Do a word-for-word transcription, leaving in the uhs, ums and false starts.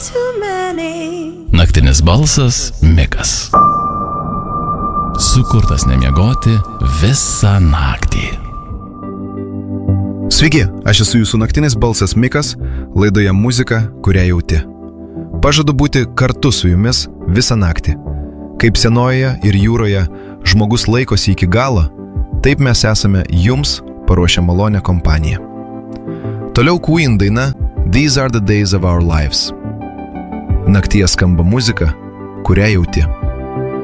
Naktinis balsas Mikas. Sukurtas nemiegoti visą naktį. Sveiki, aš esu jūsų naktinis balsas Mikas, laidoje muzika, kurią jauti. Pažadu būti kartu su jumis visą naktį. Kaip senojoje ir jūroje žmogus laikosi iki galo, taip mes esame jums paruošę malonę kompaniją. Toliau Queen daina These are the days of our lives. Naktyje skamba muzika, kurią jauti.